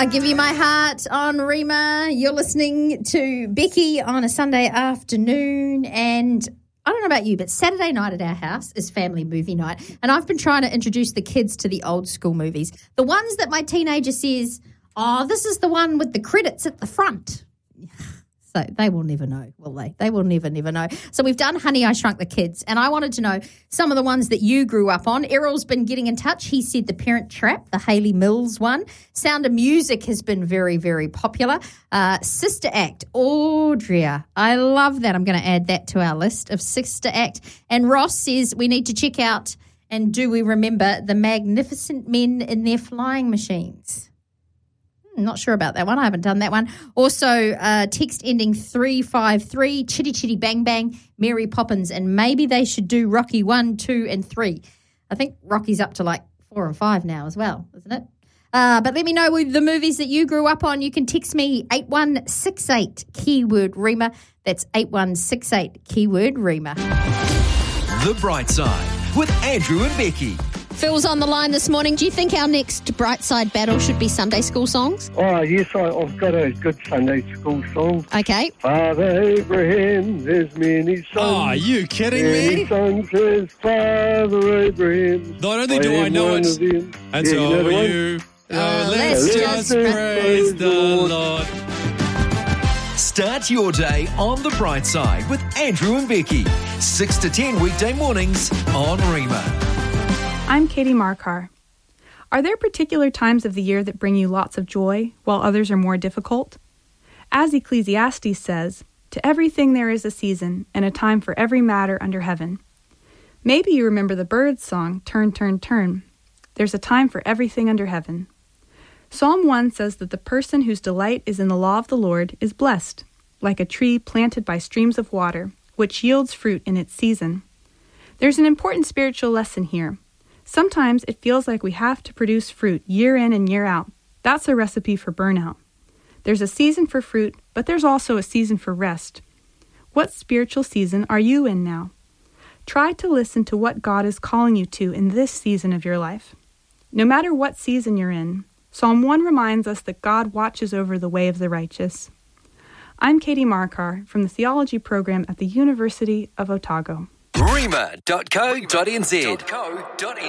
I give you my heart on Rima. You're listening to Becky on a Sunday afternoon, and I don't know about you, but Saturday night at our house is family movie night, and I've been trying to introduce the kids to the old school movies, the ones that my teenager says, oh, this is the one with the credits at the front. So they will never know, will they? They will never know. So we've done Honey, I Shrunk the Kids, and I wanted to know some of the ones that you grew up on. Errol's been getting in touch. He said The Parent Trap, the Hayley Mills one. Sound of Music has been very, very popular. Sister Act, Audrey. I love that. I'm going to add that to our list of Sister Act. And Ross says we need to check out and do we remember the Magnificent Men in their flying machines. Not sure about that one. I haven't done that one. Also, text ending 353, Chitty Chitty Bang Bang, Mary Poppins, and maybe they should do Rocky 1, 2, and 3. I think Rocky's up to like 4 and 5 now as well, isn't it? But let me know the movies that you grew up on. You can text me 8168, keyword Rima. That's 8168, keyword Rima. The Bright Side with Andrew and Becky. Phil's on the line this morning. Do you think our next Bright Side battle should be Sunday school songs? Oh, yes, I've got a good Sunday school song. Okay. Father Abraham has many sons. Oh, are you kidding many me? sons has Father Abraham. Not only do I know it, and so are you. Let's just praise the Lord. Start your day on The Bright Side with Andrew and Becky. 6 to 10 weekday mornings on Rima. I'm Katie Markar. Are there particular times of the year that bring you lots of joy, while others are more difficult? As Ecclesiastes says, to everything there is a season, and a time for every matter under heaven. Maybe you remember the Byrds song, Turn, Turn, Turn. There's a time for everything under heaven. Psalm 1 says that the person whose delight is in the law of the Lord is blessed, like a tree planted by streams of water, which yields fruit in its season. There's an important spiritual lesson here. Sometimes it feels like we have to produce fruit year in and year out. That's a recipe for burnout. There's a season for fruit, but there's also a season for rest. What spiritual season are you in now? Try to listen to what God is calling you to in this season of your life. No matter what season you're in, Psalm 1 reminds us that God watches over the way of the righteous. I'm Katie Markar from the theology program at the University of Otago. Rima.co.nz